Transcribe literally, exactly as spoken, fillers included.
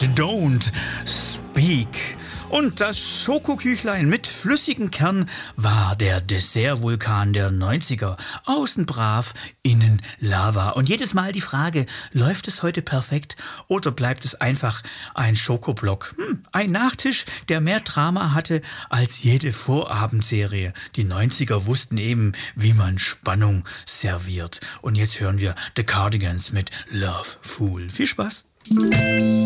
Don't Speak. Und das Schokoküchlein mit flüssigem Kern war der Dessertvulkan der neunziger. Außen brav, innen Lava. Und jedes Mal die Frage, läuft es heute perfekt oder bleibt es einfach ein Schokoblock? Hm, ein Nachtisch, der mehr Drama hatte als jede Vorabendserie. Die neunziger wussten eben, wie man Spannung serviert. Und jetzt hören wir The Cardigans mit Love Fool. Viel Spaß!